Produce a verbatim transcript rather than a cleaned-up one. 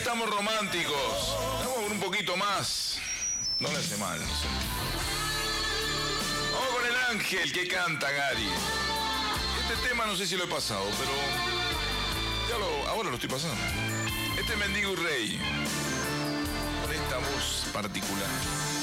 estamos románticos. Vamos con un poquito más. No le hace mal, no sé. Vamos con el ángel que canta Gary. Este tema no sé si lo he pasado, pero ya lo, ahora lo estoy pasando. Este es Mendigo y Rey, con esta voz particular.